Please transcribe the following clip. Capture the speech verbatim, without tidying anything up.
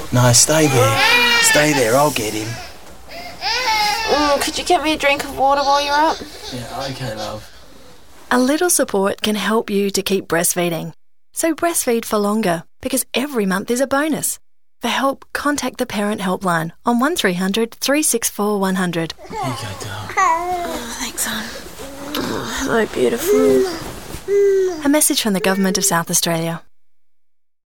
No, stay there. Stay there, I'll get him. Mm, could you get me a drink of water while you're up? Yeah, okay, love. A little support can help you to keep breastfeeding. So breastfeed for longer, because every month is a bonus. For help, contact the Parent Helpline on one three hundred, three six four, one hundred. Here you go, darling. Oh, thanks, hon. Oh, hello, beautiful. A message from the Government of South Australia.